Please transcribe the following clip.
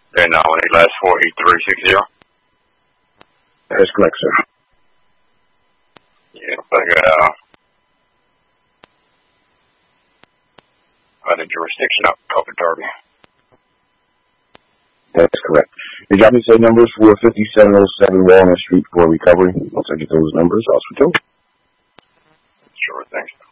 And last 48360. That is correct, sir. Yeah, I got a jurisdiction up Coffin Derby. That's correct. Your job say numbers for 5707 Walnut Street for recovery. Once I get those numbers, I'll switch over. Sure, thanks.